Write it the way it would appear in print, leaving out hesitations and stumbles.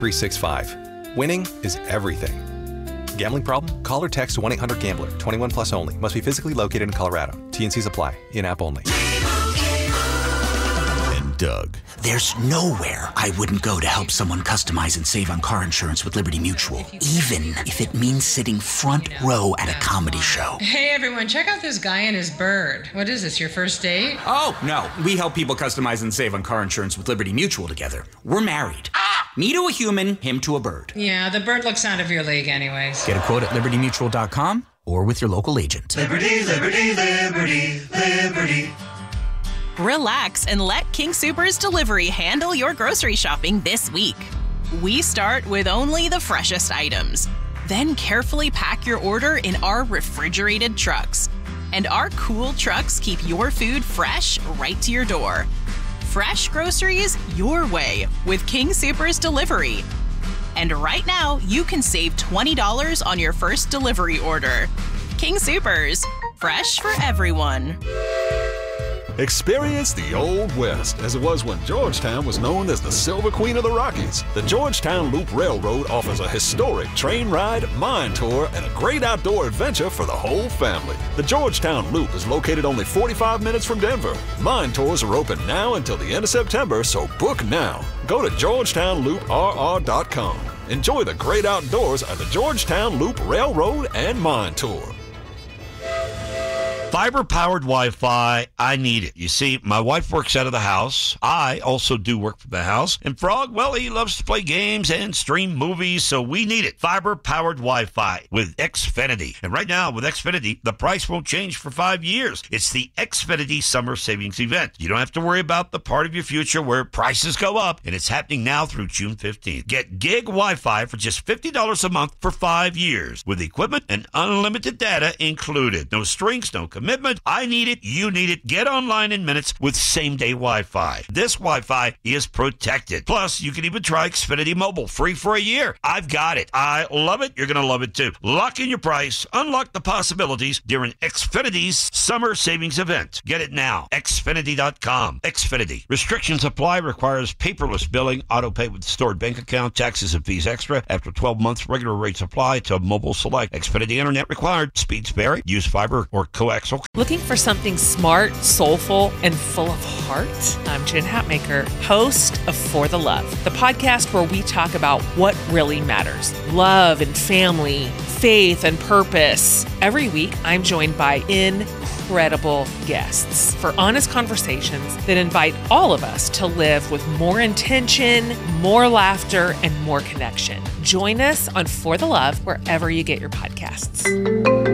365. Winning is everything. Gambling problem? Call or text 1-800-GAMBLER. 21 plus only. Must be physically located in Colorado. T&Cs apply. In-app only. And Doug. There's nowhere I wouldn't go to help someone customize and save on car insurance with Liberty Mutual, even if it means sitting front row at a comedy show. Hey everyone, check out this guy and his bird. What is this, your first date? Oh, no. We help people customize and save on car insurance with Liberty Mutual together. We're married. Me to a human, him to a bird. Yeah, the bird looks out of your league anyways. Get a quote at libertymutual.com or with your local agent. Liberty, liberty, liberty, liberty. Relax and let King Soopers Delivery handle your grocery shopping this week. We start with only the freshest items. Then carefully pack your order in our refrigerated trucks. And our cool trucks keep your food fresh right to your door. Fresh groceries your way with King Soopers Delivery. And right now, you can save $20 on your first delivery order. King Soopers, fresh for everyone. Experience the Old West, as it was when Georgetown was known as the Silver Queen of the Rockies. The Georgetown Loop Railroad offers a historic train ride, mine tour, and a great outdoor adventure for the whole family. The Georgetown Loop is located only 45 minutes from Denver. Mine tours are open now until the end of September, so book now. Go to GeorgetownLoopRR.com. Enjoy the great outdoors at the Georgetown Loop Railroad and Mine Tour. Fiber-powered Wi-Fi, I need it. You see, my wife works out of the house. I also do work from the house. And Frog, well, he loves to play games and stream movies, so we need it. Fiber-powered Wi-Fi with Xfinity. And right now, with Xfinity, the price won't change for 5 years. It's the Xfinity Summer Savings Event. You don't have to worry about the part of your future where prices go up, and it's happening now through June 15th. Get gig Wi-Fi for just $50 a month for 5 years, with equipment and unlimited data included. No strings, no commitment. I need it. You need it. Get online in minutes with same-day Wi-Fi. This Wi-Fi is protected. Plus, you can even try Xfinity Mobile free for a year. I've got it. I love it. You're going to love it too. Lock in your price. Unlock the possibilities during Xfinity's Summer Savings Event. Get it now. Xfinity.com. Xfinity. Restrictions apply. Requires paperless billing. Auto pay with stored bank account. Taxes and fees extra. After 12 months, regular rates apply to Mobile Select. Xfinity Internet required. Speeds vary. Use fiber or coaxial. Looking for something smart, soulful, and full of heart? I'm Jen Hatmaker, host of For the Love, the podcast where we talk about what really matters. Love and family, faith and purpose. Every week, I'm joined by incredible guests for honest conversations that invite all of us to live with more intention, more laughter, and more connection. Join us on For the Love wherever you get your podcasts.